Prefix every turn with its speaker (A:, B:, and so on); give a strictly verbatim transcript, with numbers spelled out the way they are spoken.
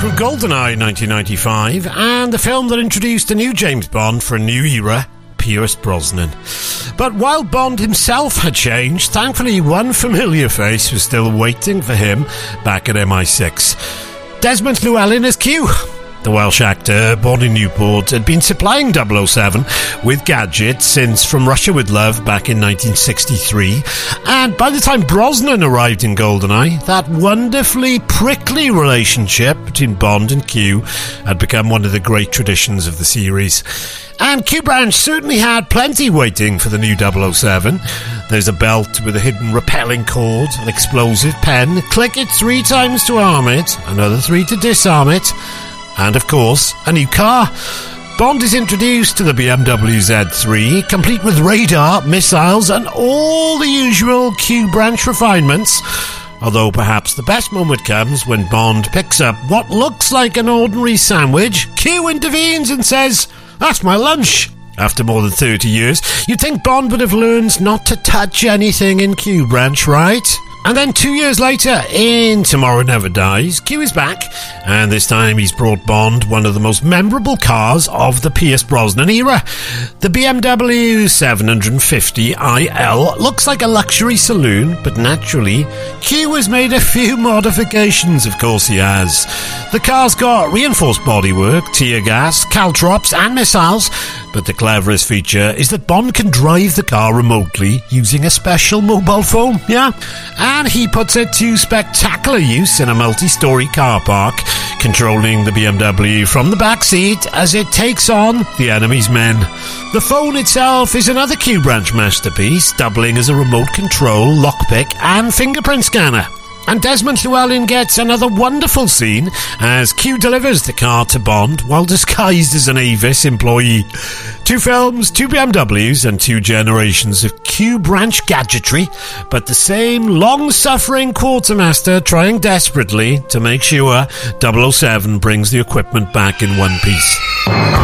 A: From GoldenEye nineteen ninety-five, and the film that introduced a new James Bond for a new era, Pierce Brosnan. But while Bond himself had changed, thankfully one familiar face was still waiting for him back at M I six. Desmond Llewellyn as Q. The Welsh actor, born in Newport, had been supplying double oh seven with gadgets since From Russia with Love back in nineteen sixty-three, and by the time Brosnan arrived in GoldenEye, that wonderfully prickly relationship between Bond and Q had become one of the great traditions of the series. And Q Branch certainly had plenty waiting for the new double oh seven. There's a belt with a hidden repelling cord, an explosive pen, click it three times to arm it, another three to disarm it, and, of course, a new car. Bond is introduced to the B M W Z three, complete with radar, missiles, and all the usual Q Branch refinements. Although perhaps the best moment comes when Bond picks up what looks like an ordinary sandwich. Q intervenes and says, "That's my lunch." After more than thirty years, you'd think Bond would have learned not to touch anything in Q Branch, right? And then two years later, in Tomorrow Never Dies, Q is back, and this time he's brought Bond one of the most memorable cars of the Pierce Brosnan era. The B M W seven fifty I L looks like a luxury saloon, but naturally, Q has made a few modifications, of course he has. The car's got reinforced bodywork, tear gas, caltrops and missiles, but the cleverest feature is that Bond can drive the car remotely using a special mobile phone, yeah? And he puts it to spectacular use in a multi-storey car park, controlling the B M W from the back seat as it takes on the enemy's men. The phone itself is another Q Branch masterpiece, doubling as a remote control, lockpick and fingerprint scanner. And Desmond Llewellyn gets another wonderful scene as Q delivers the car to Bond while disguised as an Avis employee. Two films, two B M Ws, and two generations of Q Branch gadgetry, but the same long-suffering quartermaster trying desperately to make sure double oh seven brings the equipment back in one piece.